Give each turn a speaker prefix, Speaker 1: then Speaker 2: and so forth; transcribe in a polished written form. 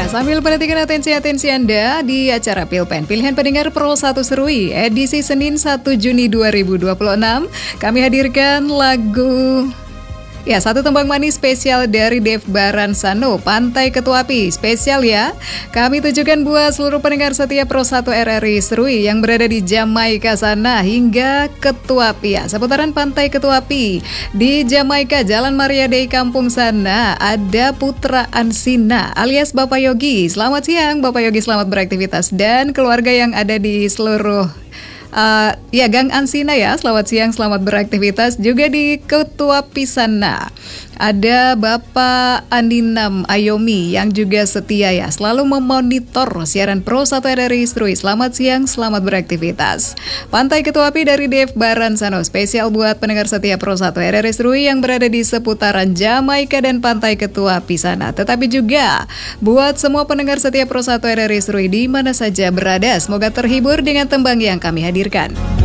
Speaker 1: Sambil perhatikan atensi Anda di acara Pilpen Pilihan Pendengar Pro 1 Serui edisi Senin 1 Juni 2026, kami hadirkan lagu satu tembang manis spesial dari Dev Baransano, Pantai Ketuapi. Spesial ya, kami tujukan buat seluruh pendengar setia Pro 1 RRI Serui yang berada di Jamaika sana hingga Ketuapi ya. Seputaran Pantai Ketuapi di Jamaika, Jalan Maria Dei Kampung sana ada Putra Ansina alias Bapak Yogi. Selamat siang Bapak Yogi, selamat beraktivitas, dan keluarga yang ada di seluruh Gang Ansina ya, selamat siang, selamat beraktivitas. Juga di Ketuapi sana ada Bapak Andinam Ayomi yang juga setia ya, selalu memonitor siaran Pro 1 RRI Serui. Selamat siang, selamat beraktivitas. Pantai Ketuapi dari Dev Baransano, spesial buat pendengar setia Pro 1 RRI Serui yang berada di seputaran Jamaika dan Pantai Ketuapi sana. Tetapi juga buat semua pendengar setia Pro 1 RRI Serui di mana saja berada, semoga terhibur dengan tembang yang kami hadirkan.